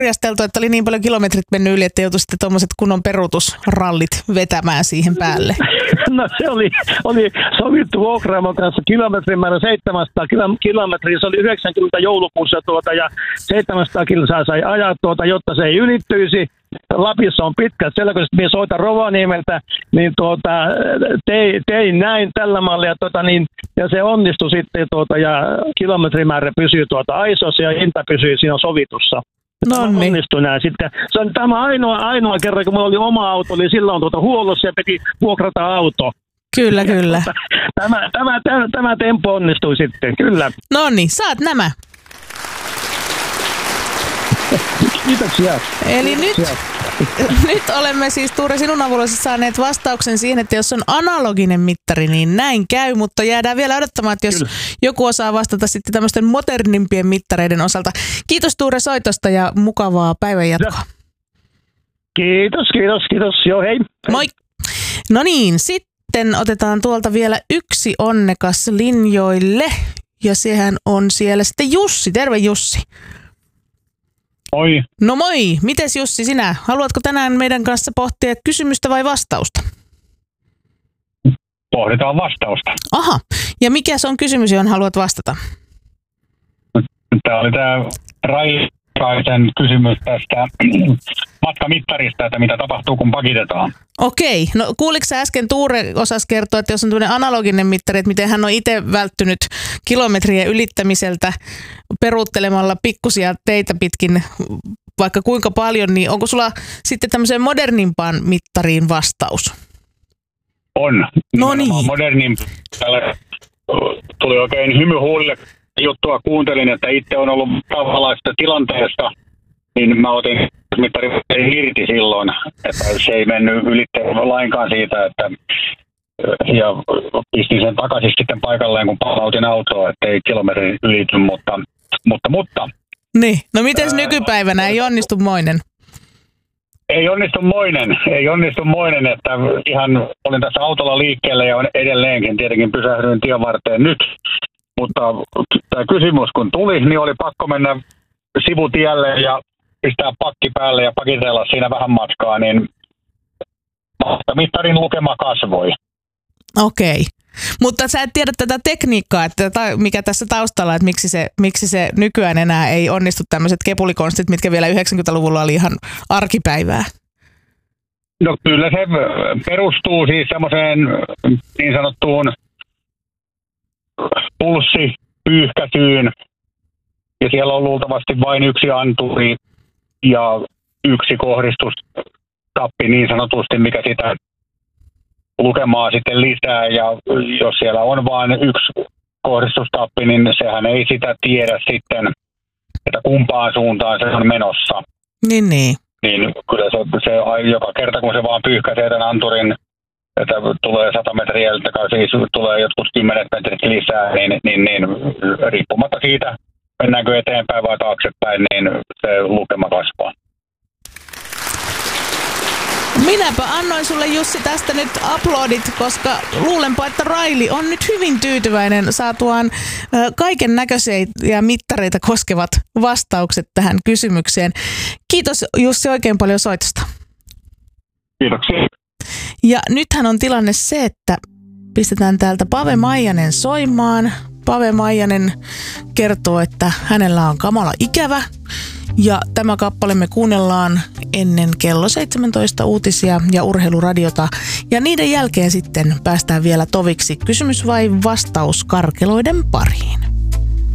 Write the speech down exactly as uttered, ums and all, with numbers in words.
Järjestelty, että oli niin paljon kilometrit mennyt yli, että joutui sitten tuommoiset kunnon peruutusrallit vetämään siihen päälle. No se oli, oli sovittu vuokraamon kanssa kilometrin määrä seitsemänsataa kilometriä. Se oli yhdeksänkymmentä joulukuussa tuota, ja seitsemänsataa kilsaa sai ajaa tuota, jotta se ei ylittyisi. Lapissa on pitkät selkoiset, minä soitan Rovaniemeltä, niin tuota, tein, tein näin tällä mallia, tuota, niin, ja se onnistui sitten, tuota, ja kilometrimäärä pysyy tuota aisossa ja hinta pysyy siinä sovitussa. Tämä onnistui näin sitten. Se on tämä ainoa, ainoa kerran, kun minulla oli oma auto, oli silloin tuota huollossa ja piti vuokrata auto. Kyllä, kyllä. Tämä, tämä, tämä, tämä tempo onnistui sitten, kyllä. No niin, saat nämä. Kiitoksia. Eli nyt, nyt olemme siis, Tuure, sinun avulla saaneet vastauksen siihen, että jos on analoginen mittari, niin näin käy, mutta jäädään vielä odottamaan, että jos Kyllä. joku osaa vastata sitten tämmöisten modernimpien mittareiden osalta. Kiitos Tuure soitosta ja mukavaa päivänjatkoa. Kiitos, kiitos, kiitos. Joo, hei. Moi. No niin, sitten otetaan tuolta vielä yksi onnekas linjoille ja sehän on siellä sitten Jussi. Terve Jussi. Moi. No moi. Mites Jussi sinä? Haluatko tänään meidän kanssa pohtia kysymystä vai vastausta? Pohditaan vastausta. Aha. Ja mikä se on kysymys, johon haluat vastata? Tämä oli tämä Raikaisen kysymys tästä matkamittarista, että mitä tapahtuu, kun pakitetaan. Okei. No kuuliko sä äsken Tuure osasi kertoa, että jos on tämmöinen analoginen mittari, että miten hän on itse välttynyt kilometrien ylittämiseltä peruuttelemalla pikkusia teitä pitkin vaikka kuinka paljon, niin onko sulla sitten tämmöiseen modernimpaan mittariin vastaus? On. No niin. Modernin tuli oikein hymy huulille juttua kuuntelin, että itse on ollut tavallaisesta tilanteesta, niin mä otin mittarin irti silloin, että se ei mennyt ylittämään lainkaan siitä, että ja pistin sen takaisin sitten paikalleen, kun palautin autoa, ettei kilometri ylity, mutta, mutta, mutta. Niin, no mites nykypäivänä, ei onnistu moinen? Ei onnistu moinen, ei onnistu moinen, että ihan olin tässä autolla liikkeelle ja edelleenkin tietenkin pysähdyin tien varteen nyt, mutta tämä kysymys kun tuli, niin oli pakko mennä sivutielle ja pistää pakki päälle ja pakitella siinä vähän matkaa, niin mittarin lukema kasvoi. Okei. Mutta sä et tiedä tätä tekniikkaa, että mikä tässä taustalla, että miksi se, miksi se nykyään enää ei onnistu tämmöiset kepulikonstit, mitkä vielä yhdeksänkymmentäluvulla oli ihan arkipäivää. No kyllä se perustuu siis semmoiseen niin sanottuun pulssipyyhkäisyyn, ja siellä on luultavasti vain yksi anturi ja yksi kohdistustappi niin sanotusti, mikä sitä lukemaa sitten lisää, ja jos siellä on vain yksi kohdistustappi, niin sehän ei sitä tiedä sitten, että kumpaan suuntaan se on menossa. Niin, niin. Niin kyllä se, se joka kerta, kun se vaan pyyhkäisee tämän anturin, että tulee sata metriä, siis tulee jotkut kymmenet metrit lisää, niin, niin, niin riippumatta siitä, mennäänkö eteenpäin vai taaksepäin, niin se lukema kasvaa. Minäpä annoin sulle Jussi tästä nyt uploadit, koska luulenpa, että Raili on nyt hyvin tyytyväinen saatuaan kaiken näköisiä mittareita koskevat vastaukset tähän kysymykseen. Kiitos Jussi oikein paljon soitosta. Kiitoksia. Ja nythän on tilanne se, että pistetään täältä Pave Maijanen soimaan. Pave Maijanen kertoo, että hänellä on kamala ikävä. Ja tämä kappale me kuunnellaan ennen kello seitsemäntoista uutisia ja urheiluradiota. Ja niiden jälkeen sitten päästään vielä toviksi. Kysymys vai vastaus karkeloiden pariin?